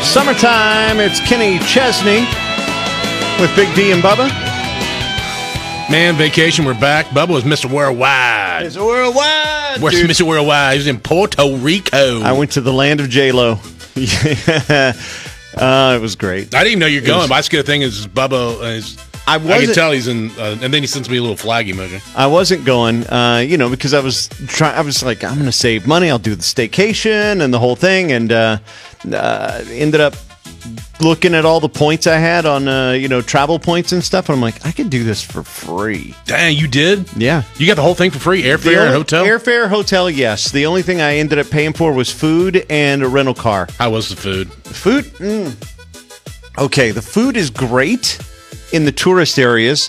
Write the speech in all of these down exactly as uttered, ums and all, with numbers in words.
Summertime, it's Kenny Chesney with Big D and Bubba. Man, vacation, we're back. Bubba was Mister Worldwide. Mister Worldwide, Where's dude. Mister Worldwide? He was in Puerto Rico. I went to the land of J-Lo. Yeah. Uh, it was great. I didn't even know you're It going. was- My scary thing is Bubba is... I I wasn't, can tell he's in... Uh, and then he sends me a little flag emoji. I wasn't going, uh, you know, because I was trying. I was like, I'm going to save money. I'll do the staycation and the whole thing, and uh, uh, ended up looking at all the points I had on, uh, you know, travel points and stuff. And I'm like, I could do this for free. Dang, you did? Yeah. You got the whole thing for free? Airfare The and only- hotel? Airfare, hotel, yes. The only thing I ended up paying for was food and a rental car. How was the food? Food? Mm. Okay, the food is great in the tourist areas.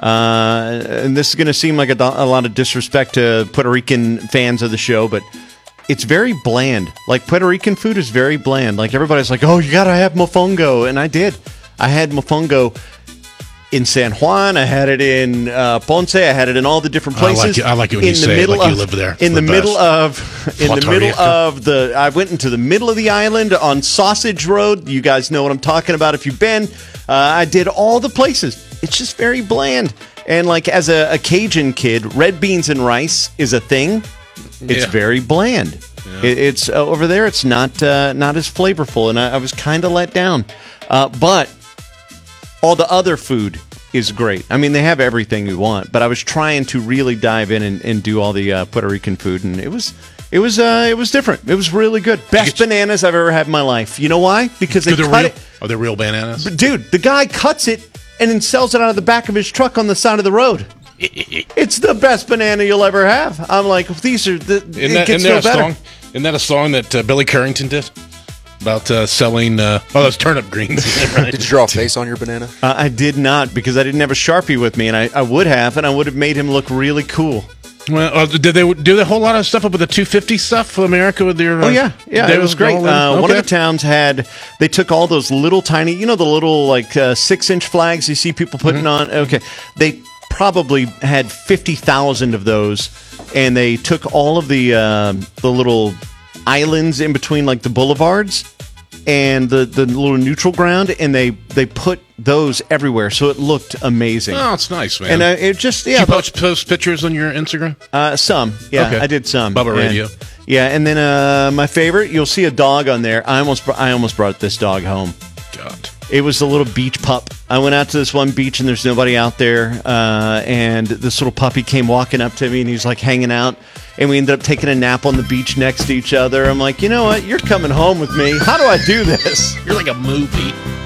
Uh, and this is going to seem like a, do- a lot of disrespect to Puerto Rican fans of the show, but it's very bland. Like, Puerto Rican food is very bland. Like, everybody's like, oh, you got to have mofongo. And I did. I had mofongo in San Juan. I had it in uh, Ponce. I had it in all the different I like places. it- I like it when in you the say it middle like you of- lived there. In It's the, the middle best. of, in the Puerto middle Rico. of the, I went into the middle of the island on Sausage Road. You guys know what I'm talking about if you've been. Uh, I did all the places. It's just very bland. And like as a, a Cajun kid, red beans and rice is a thing. It's Yeah. very bland. It, it's uh, over there. It's not uh, not as flavorful, and I, I was kind of let down. Uh, but all the other food is great. I mean, they have everything you want. But I was trying to really dive in and, and do all the uh, Puerto Rican food, and it was it was uh, it was different. It was really good. Best get- bananas I've ever had in my life. You know why? Because they Are they cut real, it. are they real bananas? But dude, the guy cuts it and then sells it out of the back of his truck on the side of the road. It's the best banana you'll ever have. I'm like, these are the. Isn't it that, gets isn't no that a better. song? Isn't that a song that uh, Billy Currington did about uh, selling? Uh, oh, those turnip greens. Right. Did you draw a face on your banana? Uh, I did not because I didn't have a Sharpie with me, and I, I would have, and I would have made him look really cool. Well, uh, did they do a whole lot of stuff up with the two fifty stuff for America with their? Uh, Oh yeah, yeah, they it was great. all in? Uh, One of Okay. the towns had they took all those little tiny, you know, the little like uh, six inch flags you see people putting on. Okay, they probably had fifty thousand of those, and they took all of the uh, the little islands in between like the boulevards and the the little neutral ground, and they they put those everywhere, so it looked amazing. Oh, it's nice, man. And uh, it just Did yeah, you post, post pictures on your Instagram? Uh, some, yeah, Okay. I did some. Bubba And- Radio. yeah, and then uh, my favorite, you'll see a dog on there. I almost, br- I almost brought this dog home. God. It was a little beach pup. I went out to this one beach and there's nobody out there, uh, and this little puppy came walking up to me and he's like hanging out, and we ended up taking a nap on the beach next to each other. I'm like, you know what? You're coming home with me. How do I do this? You're like a movie.